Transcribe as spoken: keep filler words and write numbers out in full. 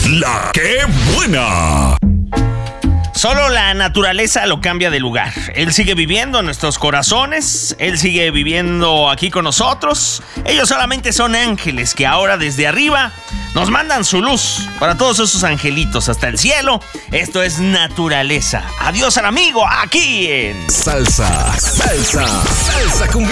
La que buena. Solo la naturaleza lo cambia de lugar. Él sigue viviendo en nuestros corazones. Él sigue viviendo aquí con nosotros. Ellos solamente son ángeles que ahora desde arriba nos mandan su luz para todos esos angelitos hasta el cielo. Esto es naturaleza. Adiós al amigo aquí en Salsa, salsa, salsa cumbia.